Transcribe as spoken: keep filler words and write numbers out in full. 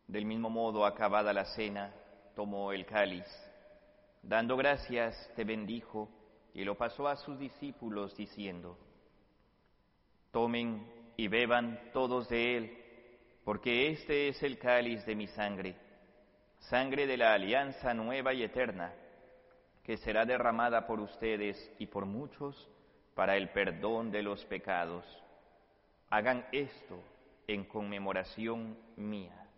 Del mismo modo, acabada la cena, tomó el cáliz. Dando gracias, te bendijo y lo pasó a sus discípulos diciendo: Tomen y beban todos de él, porque este es el cáliz de mi sangre, sangre de la alianza nueva y eterna, que será derramada por ustedes y por muchos para el perdón de los pecados. Hagan esto en conmemoración mía.